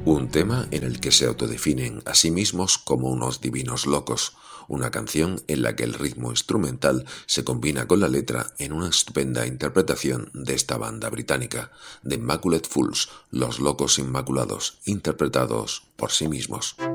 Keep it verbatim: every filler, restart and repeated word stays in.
Un tema en el que se autodefinen a sí mismos como unos divinos locos, una canción en la que el ritmo instrumental se combina con la letra en una estupenda interpretación de esta banda británica, The Immaculate Fools, Los Locos Inmaculados, interpretados por sí mismos.